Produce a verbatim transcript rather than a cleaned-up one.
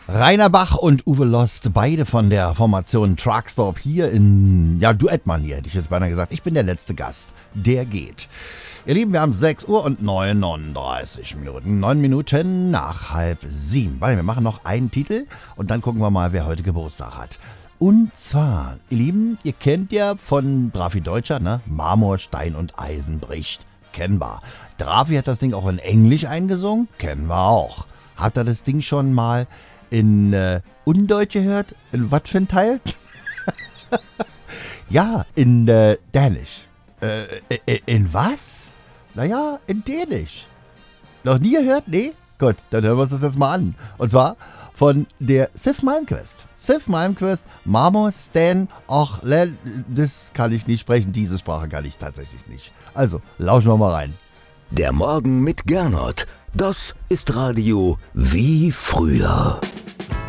Rainer Bach und Uwe Lost, beide von der Formation Truckstop hier in, ja, Duettmanier, hätte ich jetzt beinahe gesagt. Ich bin der letzte Gast, der geht. Ihr Lieben, wir haben sechs Uhr und neununddreißig Minuten, neun Minuten nach halb sieben. Weil wir machen noch einen Titel und dann gucken wir mal, wer heute Geburtstag hat. Und zwar, ihr Lieben, ihr kennt ja von Drafi Deutscher, ne? Marmor, Stein und Eisen bricht. Kennbar. Drafi hat das Ding auch in Englisch eingesungen. Kennen wir auch. Habt ihr das Ding schon mal in äh, Undeutsch gehört? In was für ein Teil? Ja, in äh, Dänisch. Äh, in, in was? Naja, in Dänisch. Noch nie gehört? Nee? Gut, dann hören wir uns das jetzt mal an. Und zwar von der Sif Malmquist. Sif Malmquist, Marmor, Stan, ach, das kann ich nicht sprechen. Diese Sprache kann ich tatsächlich nicht. Also, lauschen wir mal rein. Der Morgen mit Gernot. Das ist Radio wie früher.